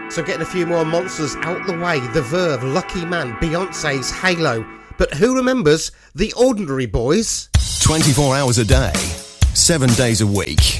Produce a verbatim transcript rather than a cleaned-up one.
So getting a few more monsters out the way. The Verve, Lucky Man, Beyonce's Halo. But who remembers the Ordinary Boys? twenty-four hours a day, seven days a week.